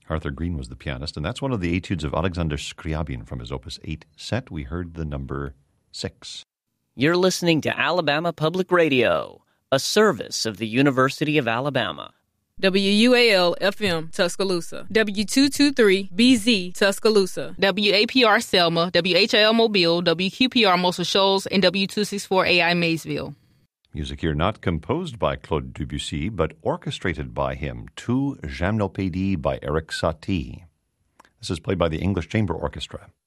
Arthur Green was the pianist, and that's one of the etudes of Alexander Scriabin from his Opus 8 set. We heard the number 6. You're listening to Alabama Public Radio, a service of the University of Alabama. WUAL-FM, Tuscaloosa. W223-BZ, Tuscaloosa. WAPR Selma, WHIL Mobile, WQPR Muscle Shoals, and W264AI Maysville. Music here not composed by Claude Debussy, but orchestrated by him. Tu Gymnopédie by Erik Satie. This is played by the English Chamber Orchestra.